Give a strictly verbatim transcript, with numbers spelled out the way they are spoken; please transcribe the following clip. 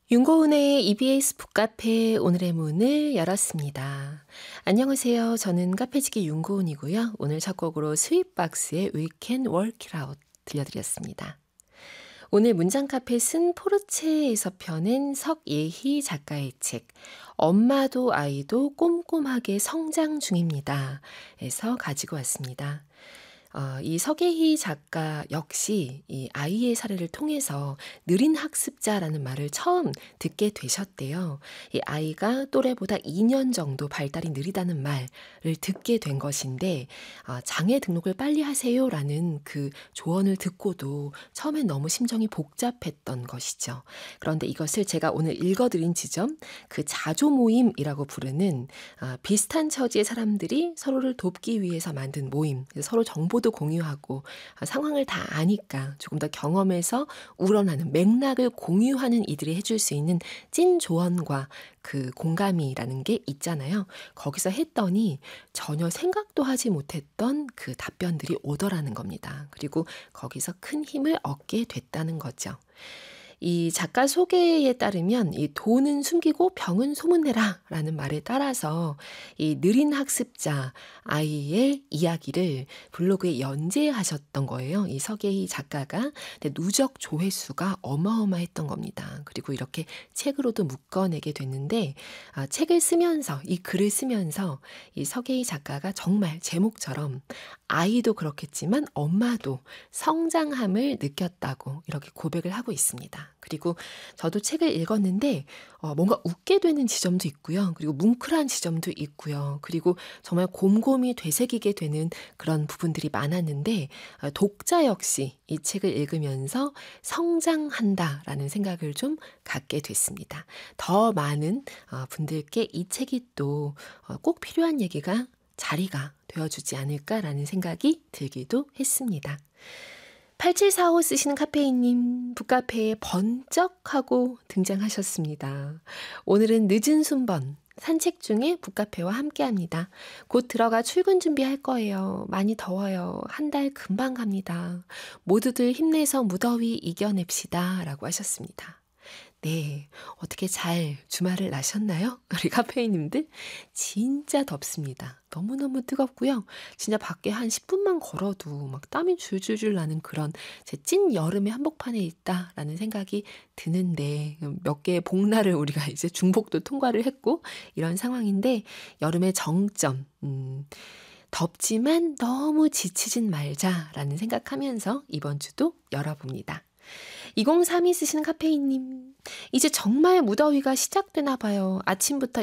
윤고은의 이비에스 북카페 오늘의 문을 열었습니다. 안녕하세요. 저는 카페지기 윤고은이고요. 오늘 첫 곡으로 스윗박스의 We Can Work It Out 들려드렸습니다. 오늘 문장카페 쓴 포르체에서 펴낸 석예희 작가의 책 엄마도 아이도 꼼꼼하게 성장 중입니다. 에서 가지고 왔습니다. 어, 이 석예희 작가 역시 이 아이의 사례를 통해서 느린 학습자라는 말을 처음 듣게 되셨대요. 이 아이가 또래보다 이 년 정도 발달이 느리다는 말을 듣게 된 것인데 어, 장애 등록을 빨리 하세요라는 그 조언을 듣고도 처음엔 너무 심정이 복잡했던 것이죠. 그런데 이것을 제가 오늘 읽어드린 지점, 그 자조 모임이라고 부르는 어, 비슷한 처지의 사람들이 서로를 돕기 위해서 만든 모임, 서로 정보도 공유하고 상황을 다 아니까 조금 더 경험에서 우러나는 맥락을 공유하는 이들이 해줄 수 있는 찐 조언과 그 공감이라는 게 있잖아요. 거기서 했더니 전혀 생각도 하지 못했던 그 답변들이 오더라는 겁니다. 그리고 거기서 큰 힘을 얻게 됐다는 거죠. 이 작가 소개에 따르면 이 돈은 숨기고 병은 소문내라 라는 말에 따라서 이 느린 학습자 아이의 이야기를 블로그에 연재하셨던 거예요. 이 석예희 작가가. 근데 누적 조회수가 어마어마했던 겁니다. 그리고 이렇게 책으로도 묶어내게 됐는데 아, 책을 쓰면서 이 글을 쓰면서 이 석예희 작가가 정말 제목처럼 아이도 그렇겠지만 엄마도 성장함을 느꼈다고 이렇게 고백을 하고 있습니다. 그리고 저도 책을 읽었는데 어, 뭔가 웃게 되는 지점도 있고요. 그리고 뭉클한 지점도 있고요. 그리고 정말 곰곰이 되새기게 되는 그런 부분들이 많았는데 어, 독자 역시 이 책을 읽으면서 성장한다라는 생각을 좀 갖게 됐습니다. 더 많은 어, 분들께 이 책이 또 꼭 필요한 얘기가 자리가 되어주지 않을까라는 생각이 들기도 했습니다. 팔칠사오 쓰시는 카페인님, 북카페에 번쩍하고 등장하셨습니다. 오늘은 늦은 순번, 산책 중에 북카페와 함께합니다. 곧 들어가 출근 준비할 거예요. 많이 더워요. 한 달 금방 갑니다. 모두들 힘내서 무더위 이겨냅시다. 라고 하셨습니다. 네, 어떻게 잘 주말을 나셨나요? 우리 카페인님들? 진짜 덥습니다. 너무너무 뜨겁고요. 진짜 밖에 한 십 분만 걸어도 막 땀이 줄줄줄 나는 그런 제 찐 여름의 한복판에 있다라는 생각이 드는데 몇 개의 복날을 우리가 이제 중복도 통과를 했고 이런 상황인데 여름의 정점, 음, 덥지만 너무 지치진 말자라는 생각하면서 이번 주도 열어봅니다. 이공삼이 쓰시는 카페인님, 이제 정말 무더위가 시작되나 봐요. 아침부터